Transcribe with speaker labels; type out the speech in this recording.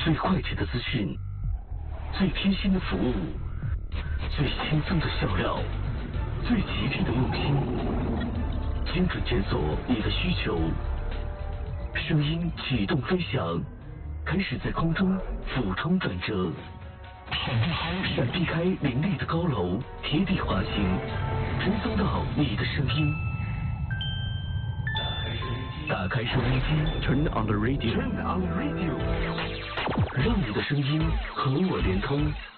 Speaker 1: 最快捷的资讯，最贴心的服务，最轻松的笑料，最吉利的用心，精准检索你的需求。声音启动飞翔，开始在空中俯冲转折，闪避开林立的高楼，贴地滑行，追踪到你的声音。打开收音机 ，Turn on the radio， 让你的声音和我连通。